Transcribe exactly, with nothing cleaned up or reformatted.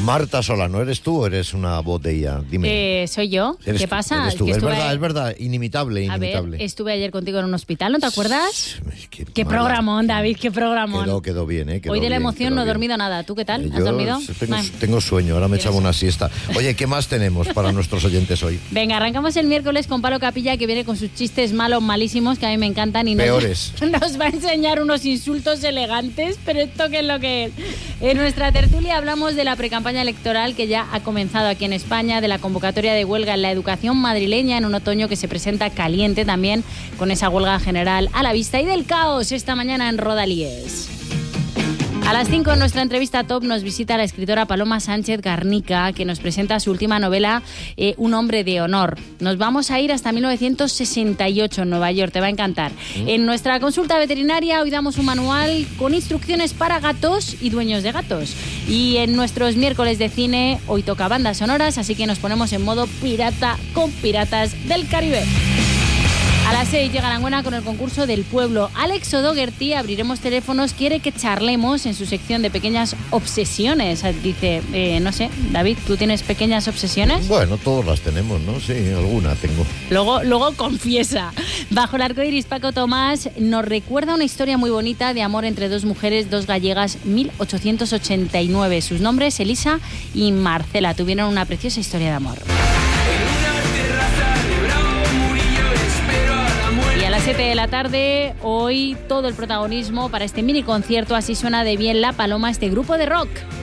Marta Solano, ¿eres tú o eres una botella? Dime. Eh, soy yo. Eres ¿Qué tú, pasa? eres tú. Que Es estuve- verdad, es verdad. Inimitable, A inimitable. ver, estuve ayer contigo en un hospital, ¿no te acuerdas? Qué, Qué mala. programón, David, qué programón. Quedó, quedó bien, ¿eh? Quedó Hoy de la bien, emoción quedó no he bien. dormido nada. ¿Tú qué tal? Eh, ¿Has yo dormido? Tengo, Ay. tengo sueño, ahora me ¿Tienes echaba una siesta. Oye, ¿qué más tenemos para nuestros oyentes hoy? Venga, arrancamos el miércoles con Palo Capilla, que viene con sus chistes malos, malísimos, que a mí me encantan. Y nos, Peores. nos va a enseñar unos insultos elegantes, pero esto qué es lo que es. En nuestra tertulia hablamos de la precampaña electoral que ya ha comenzado aquí en España, de la convocatoria de huelga en la educación madrileña en un otoño que se presenta caliente también, con esa huelga general a la vista, y del caos esta mañana en Rodalíes. A las cinco en nuestra entrevista top nos visita la escritora Paloma Sánchez Garnica, que nos presenta su última novela, eh, Un hombre de honor. Nos vamos a ir hasta mil novecientos sesenta y ocho en Nueva York, te va a encantar. Mm. En nuestra consulta veterinaria hoy damos un manual con instrucciones para gatos y dueños de gatos. Y en nuestros miércoles de cine hoy toca bandas sonoras, así que nos ponemos en modo pirata con Piratas del Caribe. A las seis llega la buena con el concurso del pueblo. Alex O'Dougherty, abriremos teléfonos, quiere que charlemos en su sección de pequeñas obsesiones. Dice, eh, no sé, David, ¿tú tienes pequeñas obsesiones? Bueno, todos las tenemos, ¿no? Sí, alguna tengo. Luego, luego confiesa. Bajo el arco iris, Paco Tomás nos recuerda una historia muy bonita de amor entre dos mujeres, dos gallegas, mil ochocientos ochenta y nueve. Sus nombres, Elisa y Marcela, tuvieron una preciosa historia de amor. Y a las siete de la tarde, hoy todo el protagonismo para este mini concierto. Así suena de bien La Paloma, este grupo de rock.